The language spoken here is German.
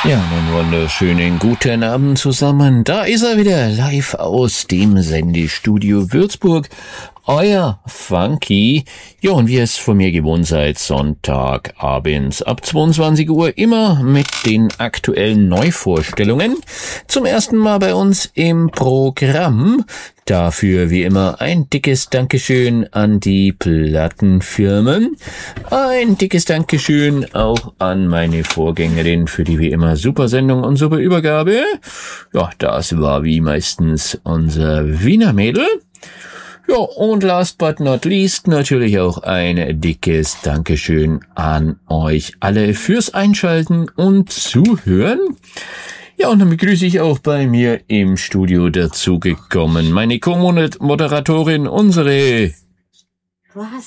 Ja, einen wunderschönen guten Abend zusammen. Da ist er wieder, live aus dem Sendestudio Würzburg. Euer Funky. Ja, und wie ihr es von mir gewohnt seid, Sonntagabends ab 22 Uhr immer mit den aktuellen Neuvorstellungen. Zum ersten Mal bei uns im Programm. Dafür wie immer ein dickes Dankeschön an die Plattenfirmen. Ein dickes Dankeschön auch an meine Vorgängerin für die wie immer super Sendung und super Übergabe. Ja, das war wie meistens unser Wiener Mädel. Ja, und last but not least natürlich auch ein dickes Dankeschön an euch alle fürs Einschalten und Zuhören. Ja, und dann begrüße ich auch bei mir im Studio dazugekommen meine Co-Moderatorin, unsere... Du hast